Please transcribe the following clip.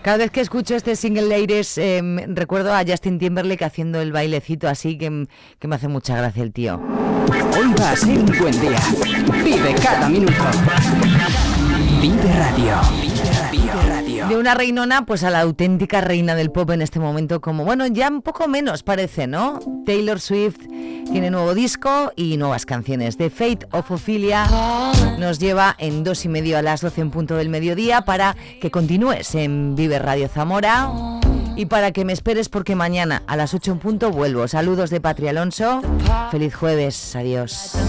Cada vez que escucho este single, Ladies, recuerdo a Justin Timberlake haciendo el bailecito así que me hace mucha gracia el tío. Hoy va a ser un buen día. Vive cada minuto. Vive Radio. Vive Radio. De una reinona, pues a la auténtica reina del pop en este momento, como, bueno, ya un poco menos parece, ¿no? Taylor Swift tiene nuevo disco y nuevas canciones. The Fate of Ophelia nos lleva en 2:30 a las 12 en punto del mediodía para que continúes en Vive Radio Zamora y para que me esperes porque mañana a las 8 en punto vuelvo. Saludos de Patria Alonso. Feliz jueves. Adiós.